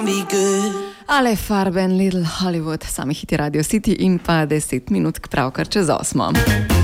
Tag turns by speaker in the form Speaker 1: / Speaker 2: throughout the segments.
Speaker 1: Ale Farben, Little Hollywood, sami hiti Radio City in pa 10 minut pravkar čez 8.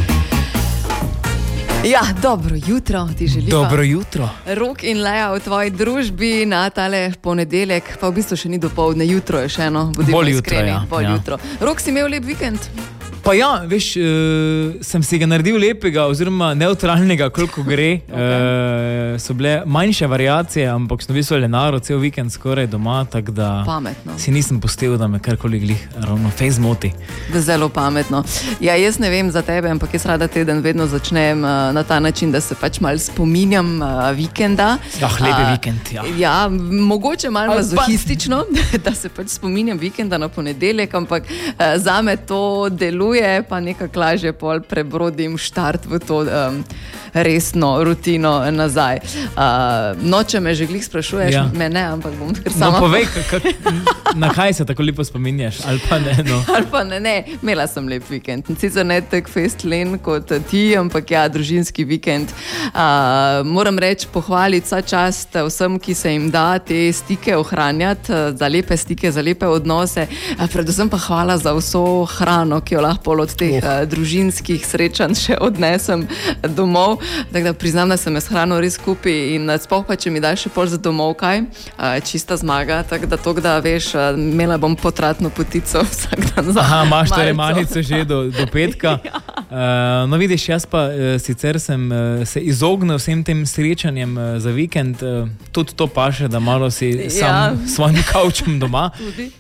Speaker 1: Ja, dobro jutro ti želim.
Speaker 2: Dobro jutro.
Speaker 1: Rok in Leja v tvoji družbi na tale ponedeljek, pa v bistvu še ni dopoldne, jutro je še eno, bodimo iskreni. Bolj jutro. Rok, si imel lep vikend?
Speaker 2: Pa ja, veš, sem si ga naredil lepega oziroma neutralnega, koliko gre. So bile manjše variacije, ampak sem bil lenaro cel vikend skoraj doma, tako da
Speaker 1: pametno.
Speaker 2: Si nisem pustil, da me karkoli glih ravno fejs moti.
Speaker 1: Zelo pametno. Ja, jaz ne vem za tebe, ampak jaz rada teden vedno začnem na ta način, da se pač malo spominjam vikenda.
Speaker 2: Ja, lepi vikend, ja.
Speaker 1: Ja, mogoče malo mazohistično, da se pač spominjam vikenda na ponedeljek, ampak zame to deluje, pa nekako lažje pol prebrodim štart v to resno rutino nazaj. No, če me že glih sprašuješ, ja. Me ne, ampak bom kar sama...
Speaker 2: No, povej, na kaj se tako lepo spominjaš, ali pa ne, no.
Speaker 1: Ali pa ne, imela sem lep vikend. Sicer ne tak festlen kot ti, ampak ja, družinski vikend. Moram reči, pohvaliti vsa čast vsem, ki se jim da te stike ohranjati, za lepe stike, za lepe odnose. Predvsem pa hvala za vso hrano, ki jo lahko pol od teh družinskih srečanj še odnesem domov. Tako da priznam, da sem s hrano res skupaj in sploh pa, če mi daš še pol za domov kaj, čista zmaga, tako da veš, imela bom potratno potico vsak dan za
Speaker 2: Aha, imaš torej manico že do petka. Ja. No vidiš, jaz pa sicer sem se izognil vsem tem srečanjem za vikend, tudi to paše, da malo si sam s svojim kavčem doma.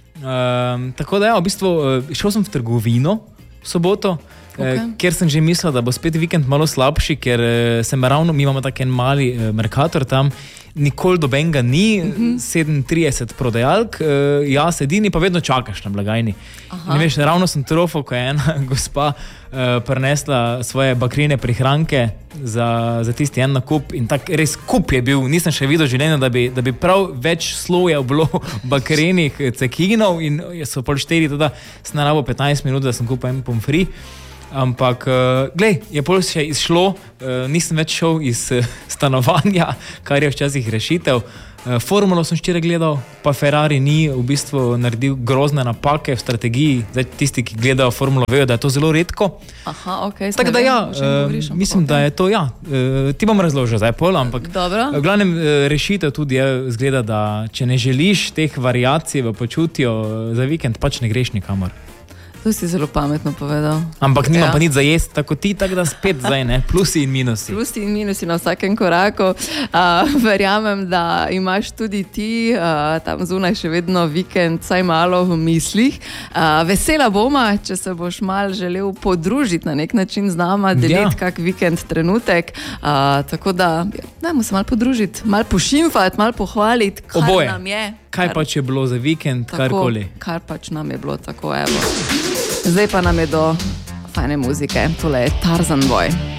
Speaker 2: Tako da ja, v bistvu šel sem v trgovino v soboto, ker sem že mislil, da bo spet vikend malo slabši, ker mi imamo tak en mali Mercator tam, nikoli dobenga ni, 37 prodajalk, jaz edini pa vedno čakaš na blagajni. In veš, ravno sem trofal, ko je ena gospa prinesla svoje bakrine prihranke za tisti en nakup in tak res kup je bil, nisem še videl življenja, da bi prav več slojev bilo bakrenih cekinov in so pol 4, teda sem narabo 15 minut, da sem kupil en pomfri. Ampak, glej, je pol še izšlo, nisem več šel iz stanovanja, kar je včasih rešitev. Formulo sem včeraj gledal, pa Ferrari ni v bistvu naredil grozne napake v strategiji. Zdaj, tisti, ki gledajo Formulo, vejo, da je to zelo redko.
Speaker 1: Aha,
Speaker 2: tako da ja, mislim, da je to, ja. Ti bom razložil zdaj pol, ampak v glavnem rešitev tudi je, zgleda, da če ne želiš teh variacij v počutju za vikend, pač ne greš nikamor.
Speaker 1: To si zelo pametno povedal.
Speaker 2: Ampak nimam pa nič za jesti, tako ti, tako da spet zdaj, ne, plusi in minusi.
Speaker 1: Plusi in minusi na vsakem koraku. Verjamem, da imaš tudi ti tam zunaj še vedno vikend, saj malo v mislih. Vesela boma, če se boš mal želel podružiti na nek način z nama, deliti kak vikend trenutek. Tako da, dajmo se mal podružiti, mal pošimfati, mal pohvaliti, kar nam je.
Speaker 2: Kaj pač je bilo za vikend, karkoli.
Speaker 1: Kar pač nam je bilo, tako evo. Zdaj pa nam je do fajne muzike, tole je Tarzan Boy.